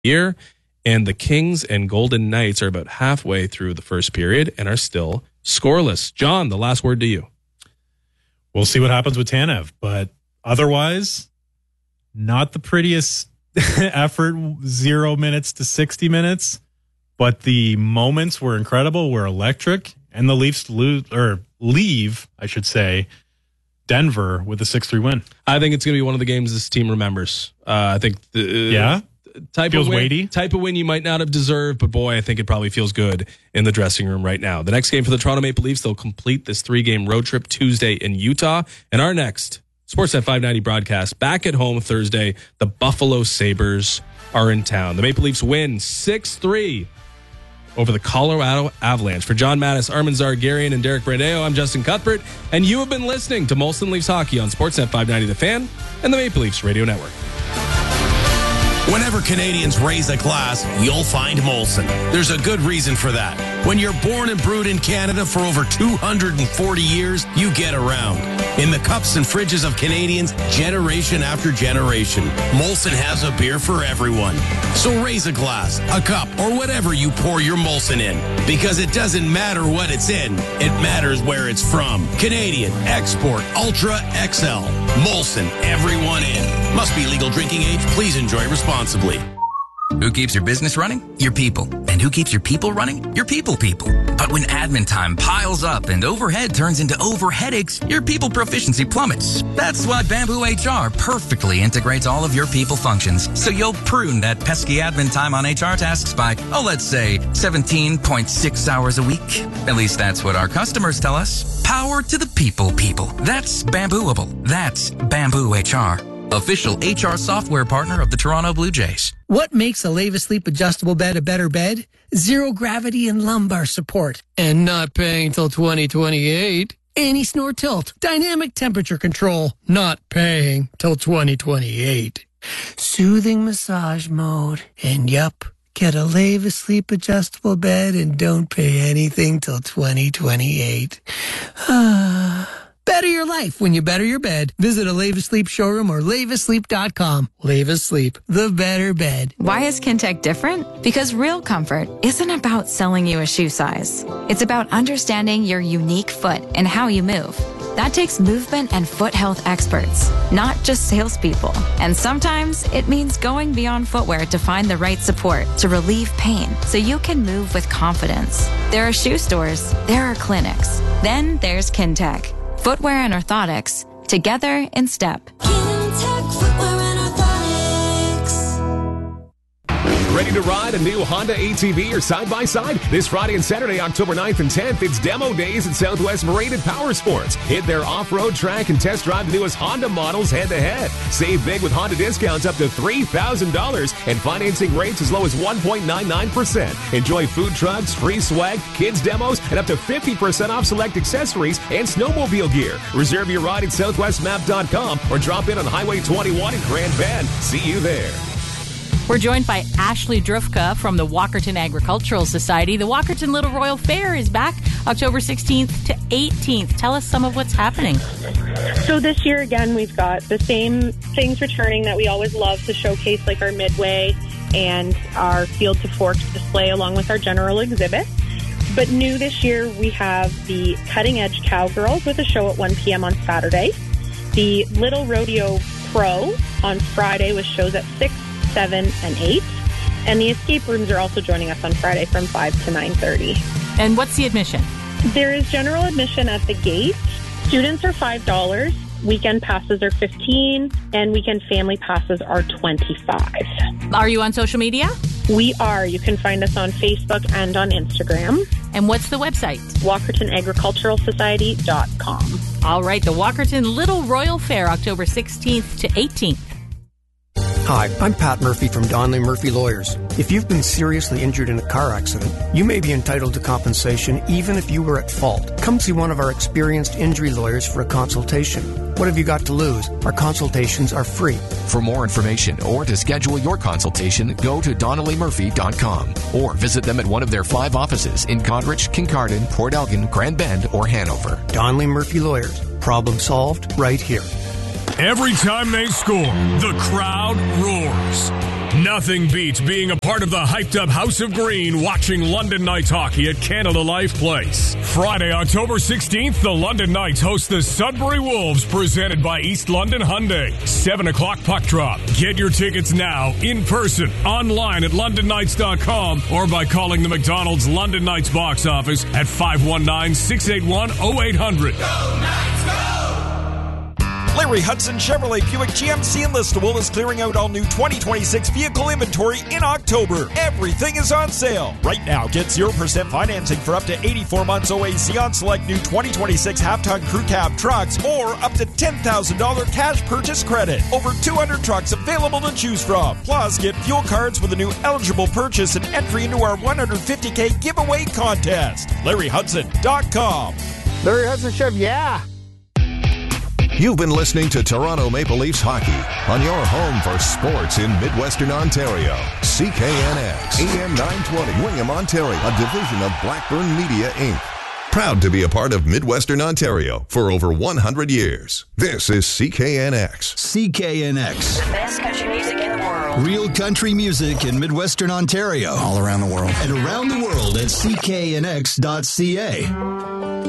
year. And the Kings and Golden Knights are about halfway through the first period and are still scoreless. John, the last word to you. We'll see what happens with Tanev, but otherwise, not the prettiest effort, 0 minutes to 60 minutes, but the moments were incredible, were electric, and the Leafs leave, I should say, Denver with a 6-3 win. I think it's going to be one of the games this team remembers. I think feels weighty. Type of win you might not have deserved, but boy, I think it probably feels good in the dressing room right now. The next game for the Toronto Maple Leafs, they'll complete this 3-game road trip Tuesday in Utah. And our next Sportsnet 590 broadcast back at home Thursday, the Buffalo Sabres are in town. The Maple Leafs win 6-3 over the Colorado Avalanche. For John Mattis, Armin Zargarian, and Derek Brandeo, I'm Justin Cuthbert, and you have been listening to Molson Leafs Hockey on Sportsnet 590 The Fan and the Maple Leafs Radio Network. Whenever Canadians raise a glass, you'll find Molson. There's a good reason for that. When you're born and brewed in Canada for over 240 years, you get around. In the cups and fridges of Canadians, generation after generation, Molson has a beer for everyone. So raise a glass, a cup, or whatever you pour your Molson in. Because it doesn't matter what it's in, it matters where it's from. Canadian, export, Ultra, XL. Molson, everyone in. Must be legal drinking age. Please enjoy responsibly. Who keeps your business running? Your people. And who keeps your people running? Your people. But when admin time piles up and overhead turns into overheadaches, your people proficiency plummets. That's why Bamboo HR perfectly integrates all of your people functions. So you'll prune that pesky admin time on HR tasks by, let's say 17.6 hours a week. At least that's what our customers tell us. Power to the people. That's Bambooable. That's Bamboo HR. Official HR software partner of the Toronto Blue Jays. What makes a Leva Sleep adjustable bed a better bed? Zero gravity and lumbar support. And not paying till 2028. Anti-snore tilt. Dynamic temperature control. Not paying till 2028. Soothing massage mode. And yup, get a Leva Sleep adjustable bed and don't pay anything till 2028. Better your life when you better your bed. Visit a Leva Sleep showroom or levasleep.com. Leva Sleep, the better bed. Why is Kintec different? Because real comfort isn't about selling you a shoe size. It's about understanding your unique foot and how you move. That takes movement and foot health experts, not just salespeople. And sometimes it means going beyond footwear to find the right support to relieve pain so you can move with confidence. There are shoe stores, there are clinics, then there's Kintec. Footwear and orthotics, together in step. Kintec Footwear and Orthotics. Ready to ride a new Honda ATV or side-by-side? This Friday and Saturday, October 9th and 10th, it's demo days at Southwest Marine and Power Sports. Hit their off-road track and test drive the newest Honda models head-to-head. Save big with Honda discounts up to $3,000 and financing rates as low as 1.99%. Enjoy food trucks, free swag, kids demos, and up to 50% off select accessories and snowmobile gear. Reserve your ride at southwestmap.com or drop in on Highway 21 in Grand Bend. See you there. We're joined by Ashley Drufka from the Walkerton Agricultural Society. The Walkerton Little Royal Fair is back October 16th to 18th. Tell us some of what's happening. So this year, again, we've got the same things returning that we always love to showcase, like our Midway and our Field to Fork display along with our general exhibit. But new this year, we have the Cutting Edge Cowgirls with a show at 1 p.m. on Saturday. The Little Rodeo Pro on Friday with shows at 6, 7, and 8. And the escape rooms are also joining us on Friday from 5 to 9:30. And what's the admission? There is general admission at the gate. Students are $5. Weekend passes are $15, and weekend family passes are $25. Are you on social media? We are. You can find us on Facebook and on Instagram. And what's the website? WalkertonAgriculturalSociety.com. All right, the Walkerton Little Royal Fair, October 16th to 18th. Hi, I'm Pat Murphy from Donnelly Murphy Lawyers. If you've been seriously injured in a car accident, you may be entitled to compensation even if you were at fault. Come see one of our experienced injury lawyers for a consultation. What have you got to lose? Our consultations are free. For more information or to schedule your consultation, go to DonnellyMurphy.com or visit them at one of their 5 offices in Goderich, Kincardine, Port Elgin, Grand Bend, or Hanover. Donnelly Murphy Lawyers. Problem solved right here. Every time they score, the crowd roars. Nothing beats being a part of the hyped-up House of Green watching London Knights hockey at Canada Life Place. Friday, October 16th, the London Knights host the Sudbury Wolves, presented by East London Hyundai. 7 o'clock puck drop. Get your tickets now, in person, online at londonnights.com, or by calling the McDonald's London Knights box office at 519-681-0800. Go Knights, go! Larry Hudson Chevrolet Buick GMC in Listowel is clearing out all new 2026 vehicle inventory in October. Everything is on sale. Right now, get 0% financing for up to 84 months OAC on select new 2026 half-ton crew cab trucks or up to $10,000 cash purchase credit. Over 200 trucks available to choose from. Plus, get fuel cards with a new eligible purchase and entry into our $150K giveaway contest. LarryHudson.com. Larry Hudson Chev, yeah. You've been listening to Toronto Maple Leafs hockey on your home for sports in Midwestern Ontario. CKNX, AM 920, Wingham, Ontario, a division of Blackburn Media, Inc. Proud to be a part of Midwestern Ontario for over 100 years. This is CKNX. CKNX. The best country music in the world. Real country music in Midwestern Ontario. All around the world. And around the world at cknx.ca.